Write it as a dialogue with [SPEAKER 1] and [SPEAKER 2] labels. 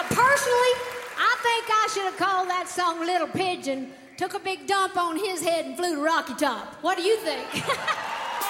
[SPEAKER 1] personally, I think I should have called that song Little Pigeon, took a big dump on his head and flew to Rocky Top. What do you think?